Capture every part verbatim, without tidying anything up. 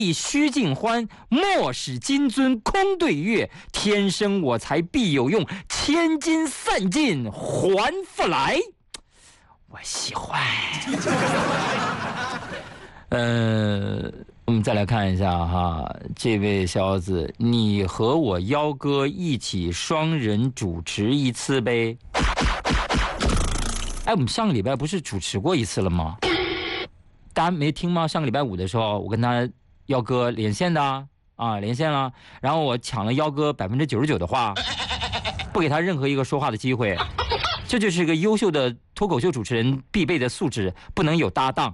以须尽欢，莫使金樽空对月。天生我材必有用，千金散尽还复来。我喜欢。呃，我们再来看一下哈，这位小子，你和我幺哥一起双人主持一次呗？哎，我们上个礼拜不是主持过一次了吗？大家没听吗？上个礼拜五的时候，我跟他幺哥连线的啊，啊连线了，然后我抢了幺哥百分之九十九的话，不给他任何一个说话的机会。这就是一个优秀的脱口秀主持人必备的素质，不能有搭档。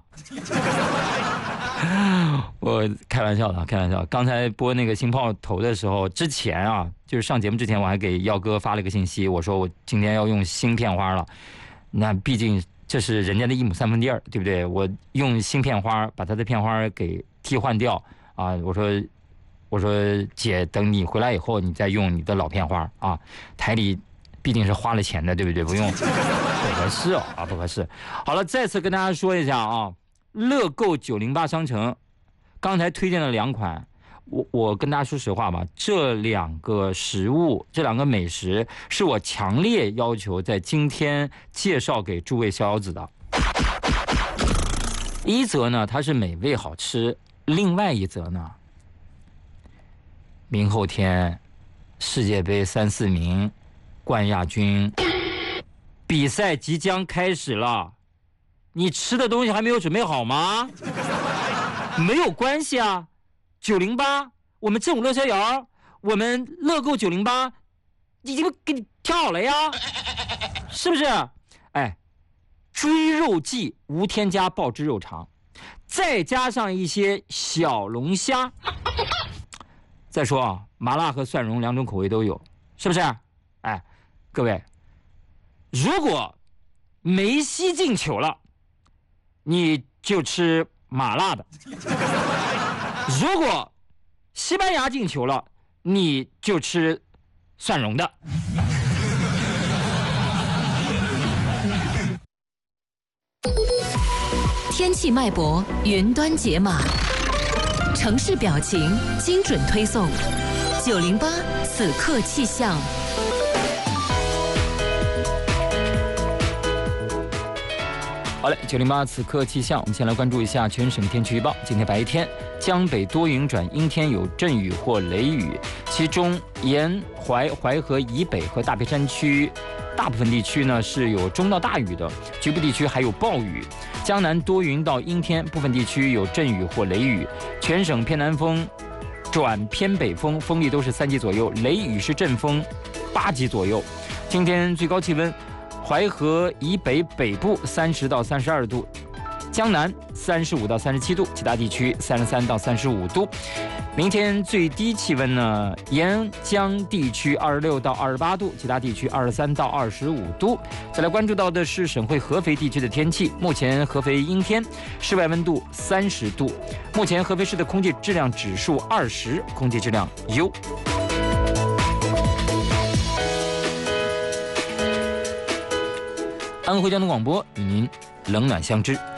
我开玩笑的，开玩笑。刚才播那个新炮头的时候，之前啊，就是上节目之前，我还给耀哥发了个信息，我说我今天要用新片花了。那毕竟这是人家的一亩三分地儿，对不对？我用新片花把他的片花给替换掉啊！我说，我说姐，等你回来以后，你再用你的老片花啊。台里毕竟是花了钱的，对不对？不用，不合适哦啊，不合适。好了，再次跟大家说一下啊。乐购九零八商城刚才推荐了两款，我我跟大家说实话吧，这两个食物，这两个美食是我强烈要求在今天介绍给诸位小友子的。一则呢，它是美味好吃；另外一则呢，明后天世界杯三四名冠亚军比赛即将开始了。你吃的东西还没有准备好吗？没有关系啊，九零八，我们正午乐逍遥，我们乐购九零八已经给你挑好了呀，是不是？哎，追肉季无添加爆汁肉肠，再加上一些小龙虾。再说啊，麻辣和蒜蓉两种口味都有，是不是？哎，各位，如果梅西进球了，你就吃麻辣的；如果西班牙进球了，你就吃蒜蓉的。 天气脉搏，云端解码，城市表情，精准推送。九零八此刻气象。 好嘞，九零八此刻气象，我们先来关注一下全省天气预报。今天白天，江北多云转阴天，有阵雨或雷雨，其中沿淮淮河以北和大别山区大部分地区呢是有中到大雨的，局部地区还有暴雨。江南多云到阴天，部分地区有阵雨或雷雨，全省偏南风转偏北风，风力都是三级左右，雷雨是阵风八级左右。今天最高气温，淮河以北北部三十到三十二度，江南三十五到三十七度，其他地区三十三到三十五度。明天最低气温呢，沿江地区二十六到二十八度，其他地区二十三到二十五度。再来关注到的是省会合肥地区的天气，目前合肥阴天，室外温度三十度。目前合肥市的空气质量指数二十，空气质量优。安徽交通广播与您冷暖相知。